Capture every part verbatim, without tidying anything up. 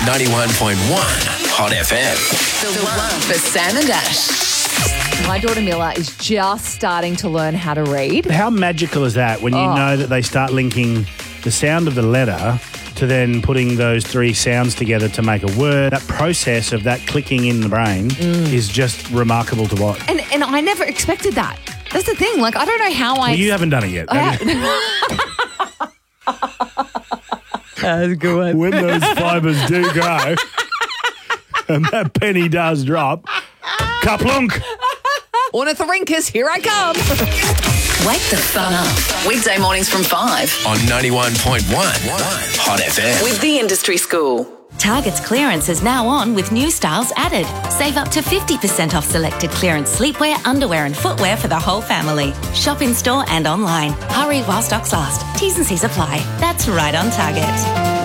ninety-one point one Hot F M. The one for Sam and Ash. My daughter Milla is just starting to learn how to read. How magical is that when you Oh. know that they start linking the sound of the letter to then putting those three sounds together to make a word? That process of that clicking in the brain is just remarkable to watch. And and I never expected that. That's the thing. Like, I don't know how I... Well, you haven't done it yet. I have you? That's a good one. When those fibres do grow and that penny does drop, kaplunk. Ornithorhynchus, here I come. Wake the fun up. Weekday mornings from five. On ninety-one point one Hot F M. With the Industry School. Target's clearance is now on with new styles added. Save up to fifty percent off selected clearance sleepwear, underwear and footwear for the whole family. Shop in store and online. Hurry while stocks last. T's and C's apply. That's right on Target.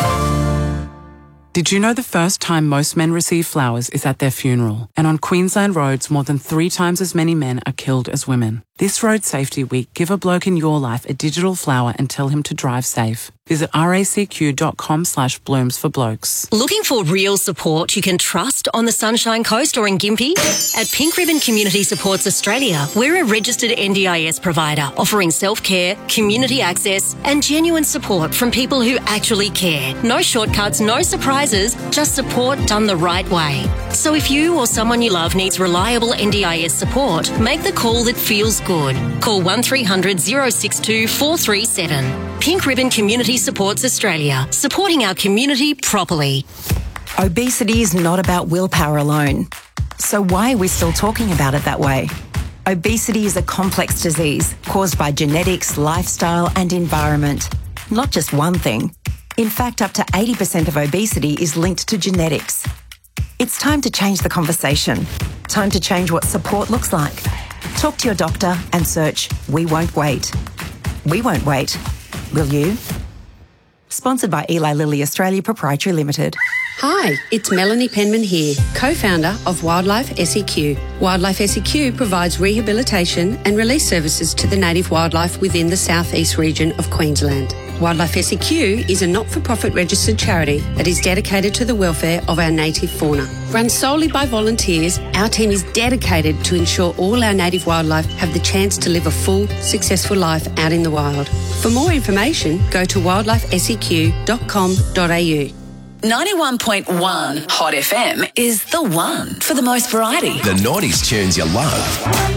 Did you know the first time most men receive flowers is at their funeral? And on Queensland roads, more than three times as many men are killed as women. This Road Safety Week, give a bloke in your life a digital flower and tell him to drive safe. Visit racq.com slash blooms for blokes. Looking for real support you can trust on the Sunshine Coast or in Gympie? At Pink Ribbon Community Supports Australia, we're a registered N D I S provider offering self-care, community access and genuine support from people who actually care. No shortcuts, no surprises, just support done the right way. So if you or someone you love needs reliable N D I S support, make the call that feels good. Call one three hundred oh six two four three seven. Pink Ribbon Community Supports Australia, supporting our community properly. Obesity is not about willpower alone. So why are we still talking about it that way? Obesity is a complex disease caused by genetics, lifestyle and environment. Not just one thing. In fact, up to eighty percent of obesity is linked to genetics. It's time to change the conversation. Time to change what support looks like. Talk to your doctor and search We Won't Wait. We won't wait. Will you? Sponsored by Eli Lilly Australia Proprietary Limited. Hi, it's Melanie Penman here, co-founder of Wildlife S E Q. Wildlife S E Q provides rehabilitation and release services to the native wildlife within the southeast region of Queensland. Wildlife S E Q is a not-for-profit registered charity that is dedicated to the welfare of our native fauna. Run solely by volunteers, our team is dedicated to ensure all our native wildlife have the chance to live a full, successful life out in the wild. For more information, go to wildlife s e q dot com dot a u. ninety-one point one Hot F M is the one for the most variety. The naughties tunes you love.